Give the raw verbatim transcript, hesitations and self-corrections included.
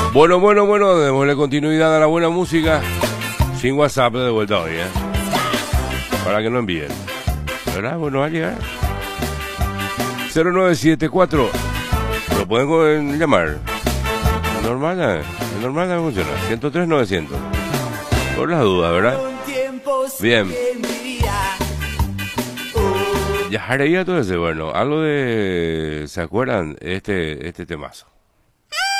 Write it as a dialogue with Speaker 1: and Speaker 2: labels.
Speaker 1: Bueno, bueno, bueno, démosle continuidad a la buena música. Sin WhatsApp de vuelta hoy, ¿eh? Para que no envíen. ¿Verdad? Bueno, va a llegar. cero nueve siete cuatro. Lo pueden llamar. Normal, ¿eh? Normal no funciona. ciento tres novecientos. Por las dudas, ¿verdad? Bien. Ya haría todo ese, bueno, algo de... ¿Se acuerdan? Este, este temazo.